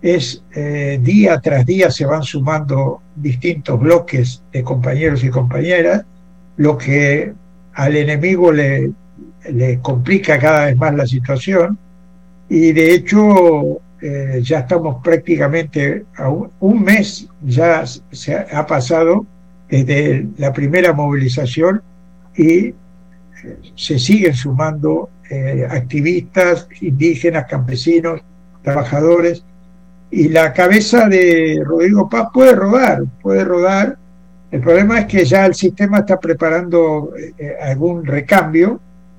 día tras día se van sumando distintos bloques de compañeros y compañeras, lo que al enemigo le complica cada vez más la situación, y de hecho ya estamos prácticamente a un mes, ya se ha pasado desde la primera movilización, y se siguen sumando activistas, indígenas, campesinos, trabajadores, y la cabeza de Rodrigo Paz puede rodar. El problema es que ya el sistema está preparando algún recambio,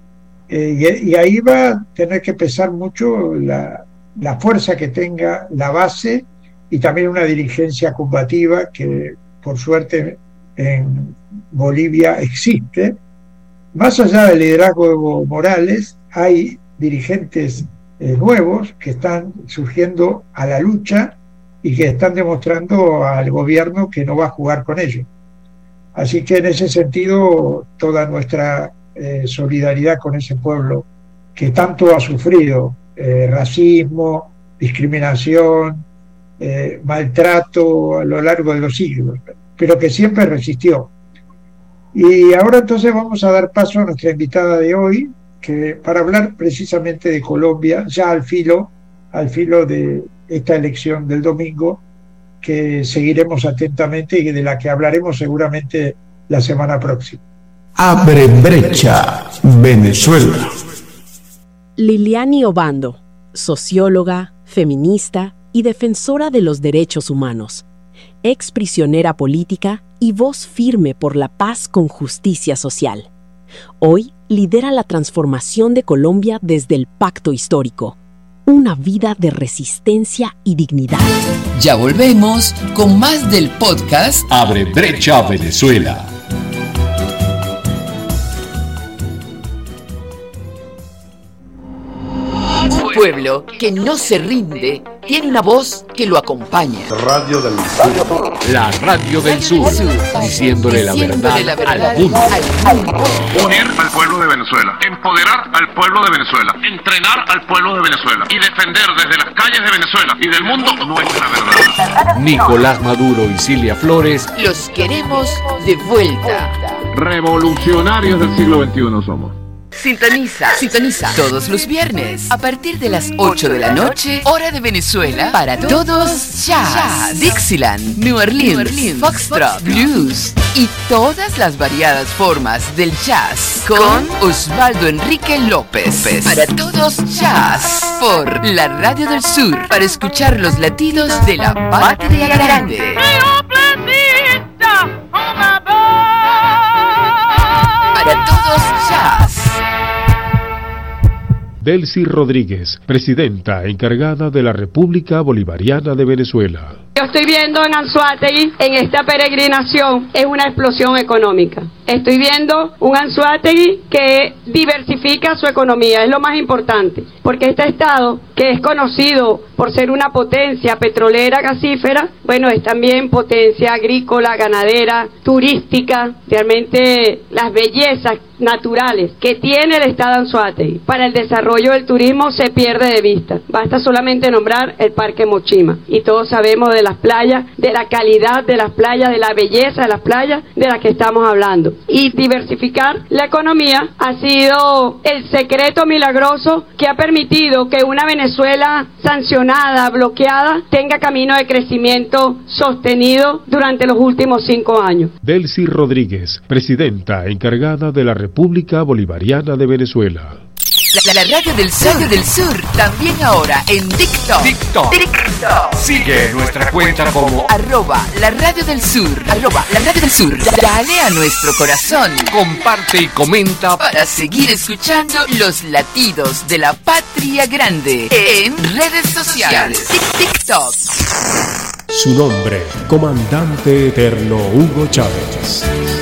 y ahí va a tener que pesar mucho la fuerza que tenga la base, y también una dirigencia combativa que por suerte en Bolivia existe. Más allá del liderazgo de Evo Morales, hay dirigentes nuevos que están surgiendo a la lucha y que están demostrando al gobierno que no va a jugar con ellos. Así que en ese sentido, toda nuestra solidaridad con ese pueblo que tanto ha sufrido racismo, discriminación, maltrato a lo largo de los siglos, pero que siempre resistió. Y ahora entonces vamos a dar paso a nuestra invitada de hoy, para hablar precisamente de Colombia, ya al filo de esta elección del domingo, que seguiremos atentamente y de la que hablaremos seguramente la semana próxima. Abre brecha, Venezuela. Liliani Obando, socióloga, feminista y defensora de los derechos humanos, ex prisionera política y voz firme por la paz con justicia social. Hoy lidera la transformación de Colombia desde el pacto histórico. Una vida de resistencia y dignidad. Ya volvemos con más del podcast Abre brecha, Venezuela. Pueblo que no se rinde tiene una voz que lo acompaña. Radio del Sur. La Radio del Sur, diciéndole la verdad al mundo. Unir al pueblo de Venezuela, empoderar al pueblo de Venezuela, entrenar al pueblo de Venezuela y defender desde las calles de Venezuela y del mundo nuestra verdad. Nicolás Maduro y Cilia Flores. Los queremos de vuelta. Revolucionarios del siglo XXI somos. Sintoniza todos los viernes a partir de las 8 de la noche, hora de Venezuela, para todos jazz, Dixieland, New Orleans, Foxtrot, blues y todas las variadas formas del jazz con Osvaldo Enrique López. Para todos jazz por la Radio del Sur, para escuchar los latidos de la patria grande. Para todos jazz. Delcy Rodríguez, presidenta encargada de la República Bolivariana de Venezuela. Yo estoy viendo en Anzoátegui, en esta peregrinación, es una explosión económica. Estoy viendo un Anzoátegui que diversifica su economía, es lo más importante, porque este estado, que es conocido por ser una potencia petrolera, gasífera, bueno, es también potencia agrícola, ganadera, turística, realmente las bellezas naturales que tiene el estado de Anzoátegui para el desarrollo del turismo se pierde de vista. Basta solamente nombrar el Parque Mochima y todos sabemos de las playas, de la calidad de las playas, de la belleza de las playas de las que estamos hablando. Y diversificar la economía ha sido el secreto milagroso que ha permitido que una Venezuela sancionada, bloqueada, tenga camino de crecimiento sostenido durante los últimos 5 años. Delcy Rodríguez, presidenta encargada de la República Bolivariana de Venezuela. La Radio del Sur, también ahora en TikTok. Sigue nuestra cuenta como @la Radio del Sur. Dale a nuestro corazón. comparte y comenta Para seguir escuchando los latidos de la patria grande en redes sociales. TikTok. Su nombre, Comandante Eterno Hugo Chávez.